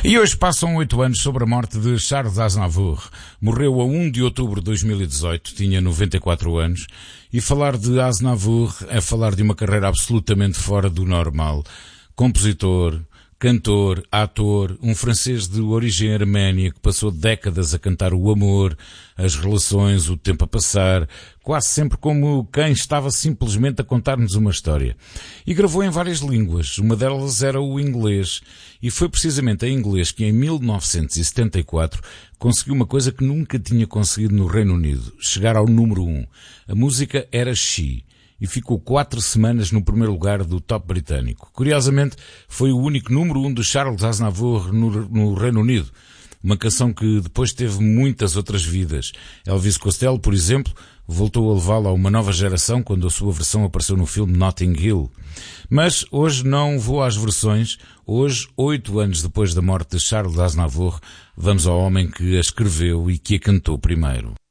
E hoje passam 8 anos sobre a morte de Charles Aznavour. Morreu a 1 de outubro de 2018, tinha 94 anos. E falar de Aznavour é falar de uma carreira absolutamente fora do normal. Compositor, cantor, ator, um francês de origem arménia que passou décadas a cantar o amor, as relações, o tempo a passar, quase sempre como quem estava simplesmente a contar-nos uma história. E gravou em várias línguas, uma delas era o inglês, e foi precisamente em inglês que em 1974 conseguiu uma coisa que nunca tinha conseguido no Reino Unido, chegar ao número 1. A música era She. E ficou 4 semanas no primeiro lugar do top britânico. Curiosamente, foi o único número 1 de Charles Aznavour no Reino Unido. Uma canção que depois teve muitas outras vidas. Elvis Costello, por exemplo, voltou a levá-la a uma nova geração quando a sua versão apareceu no filme Notting Hill. Mas hoje não vou às versões. Hoje, 8 anos depois da morte de Charles Aznavour, vamos ao homem que a escreveu e que a cantou primeiro.